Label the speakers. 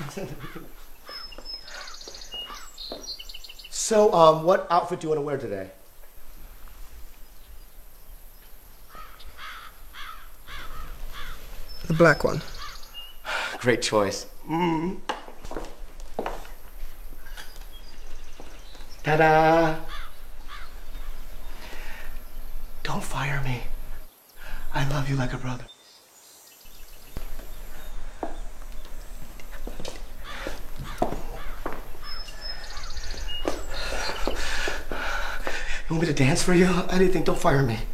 Speaker 1: So, what outfit do you want to wear today?
Speaker 2: The black one.
Speaker 1: Great choice. Ta-da! Don't fire me. I love you like a brother. You want me to dance for you? Anything, don't fire me.